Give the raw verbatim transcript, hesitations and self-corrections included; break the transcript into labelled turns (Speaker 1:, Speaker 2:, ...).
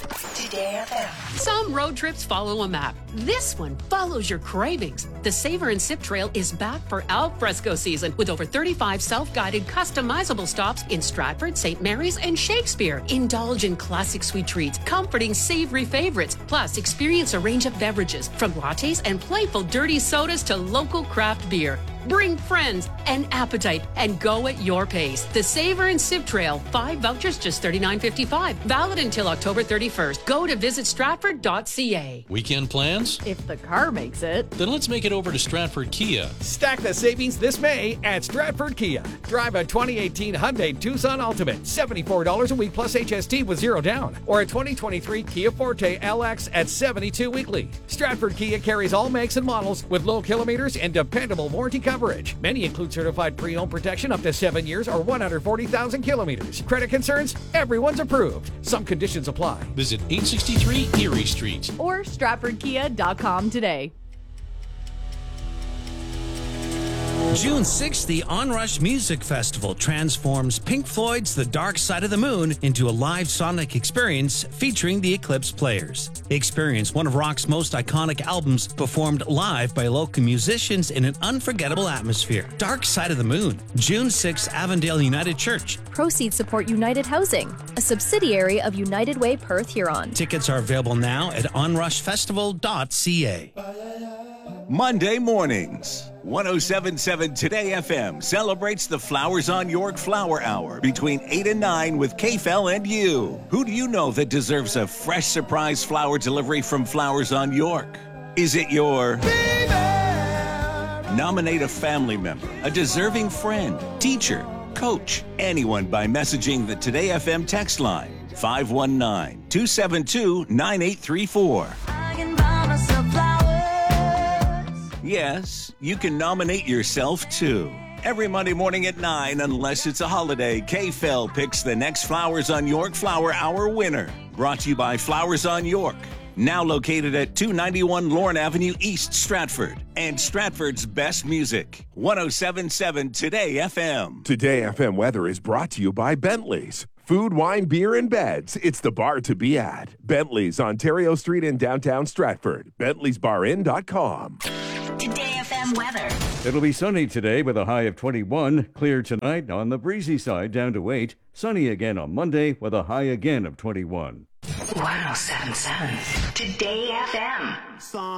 Speaker 1: Today F M.
Speaker 2: Some road trips follow a map. This one follows your cravings. The Savor and Sip Trail is back for al fresco season with over thirty-five self-guided customizable stops in Stratford, Saint Mary's, and Shakespeare. Indulge in classic sweet treats, comforting savory favorites, plus experience a range of beverages from lattes and playful dirty sodas to local craft beer. Bring friends and appetite and go at your pace. The Savor and Sip Trail. Five vouchers, just thirty-nine fifty-five. Valid until October thirty-first. Go to visit stratford dot c a.
Speaker 3: Weekend plans?
Speaker 4: If the car makes it.
Speaker 3: Then let's make it over to Stratford Kia.
Speaker 5: Stack the savings this May at Stratford Kia. Drive a twenty eighteen Hyundai Tucson Ultimate, seventy-four dollars a week plus H S T with zero down. Or a twenty twenty-three Kia Forte L X at seventy-two dollars weekly. Stratford Kia carries all makes and models with low kilometers and dependable warranty coverage. Many include certified pre-owned protection up to seven years or one hundred forty thousand kilometers. Credit concerns? Everyone's approved. Some conditions apply.
Speaker 3: Visit eight sixty-three Erie Street.
Speaker 4: Or stratford kia dot com today.
Speaker 6: June sixth, the Onrush Music Festival transforms Pink Floyd's The Dark Side of the Moon into a live sonic experience featuring the Eclipse Players. Experience one of rock's most iconic albums performed live by local musicians in an unforgettable atmosphere. Dark Side of the Moon, June sixth, Avondale United Church.
Speaker 7: Proceeds support United Housing, a subsidiary of United Way Perth Huron.
Speaker 6: Tickets are available now at onrush festival dot c a.
Speaker 8: Monday mornings, one oh seven point seven Today F M celebrates the Flowers on York Flower Hour between eight and nine with K F L and you. Who do you know that deserves a fresh surprise flower delivery from Flowers on York? Is it your baby? Nominate a family member, a deserving friend, teacher, coach, anyone by messaging the Today F M text line five one nine, two seven two, nine eight three four. Yes, you can nominate yourself too. Every Monday morning at nine, unless it's a holiday, K F L picks the next Flowers on York Flower Hour winner. Brought to you by Flowers on York. Now located at two ninety-one Lorne Avenue East, Stratford. And Stratford's best music. one oh seven point seven Today F M.
Speaker 9: Today F M weather is brought to you by Bentley's. Food, wine, beer, and beds. It's the bar to be at. Bentley's, Ontario Street in downtown Stratford. Bentley's Bar Inn dot com.
Speaker 1: Today F M weather.
Speaker 10: It'll be sunny today with a high of twenty-one. Clear tonight on the breezy side down to eight. Sunny again on Monday with a high again of twenty-one.
Speaker 1: one oh seven point seven Today F M.